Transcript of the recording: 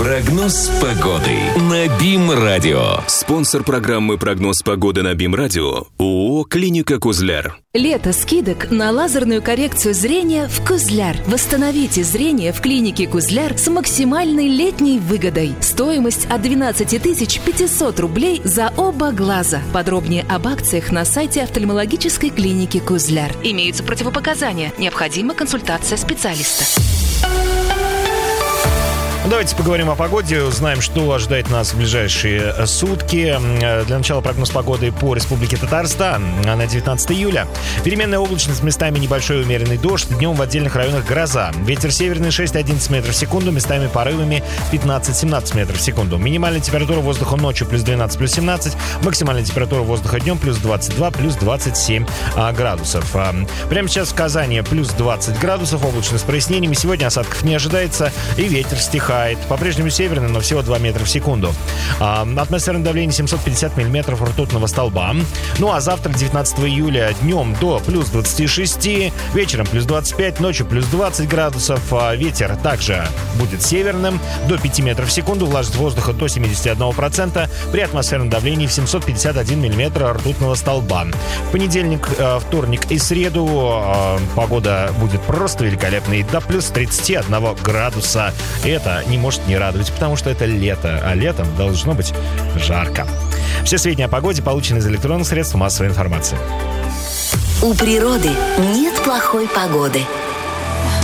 Прогноз погоды на БИМ-радио. Спонсор программы «Прогноз погоды» на БИМ-радио – ООО «Клиника Кузляр». Лето скидок на лазерную коррекцию зрения в Кузляр. Восстановите зрение в клинике Кузляр с максимальной летней выгодой. Стоимость от 12 500 рублей за оба глаза. Подробнее об акциях на сайте офтальмологической клиники Кузляр. Имеются противопоказания. Необходима консультация специалиста. Давайте поговорим о погоде, узнаем, что ожидает нас в ближайшие сутки. Для начала прогноз погоды по Республике Татарстан на 19 июля. Переменная облачность, местами небольшой умеренный дождь, днем в отдельных районах гроза. Ветер северный 6-11 метров в секунду, местами порывами 15-17 метров в секунду. Минимальная температура воздуха ночью плюс 12, плюс 17. Максимальная температура воздуха днем плюс 22, плюс 27 градусов. Прямо сейчас в Казани плюс 20 градусов, облачно с прояснениями. Сегодня осадков не ожидается и ветер стихает. По-прежнему северный, но всего 2 метра в секунду. Атмосферное давление 750 миллиметров ртутного столба. Ну а завтра, 19 июля, днем до плюс 26, вечером плюс 25, ночью плюс 20 градусов. Ветер также будет северным, до 5 метров в секунду. Влажность воздуха до 71%. При атмосферном давлении в 751 миллиметра ртутного столба. В понедельник, вторник и среду погода будет просто великолепной, до плюс 31 градуса. Это не может не радовать, потому что это лето, а летом должно быть жарко. Все сведения о погоде получены из электронных средств массовой информации. У природы нет плохой погоды.